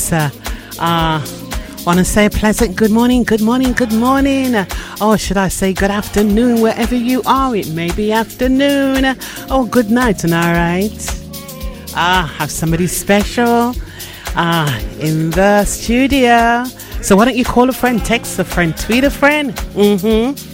just want to say a pleasant good morning, good morning, good morning. Or should I say good afternoon, wherever you are. It may be afternoon. Oh, good night, and all right. Have somebody special in the studio. So why don't you call a friend, text a friend, tweet a friend.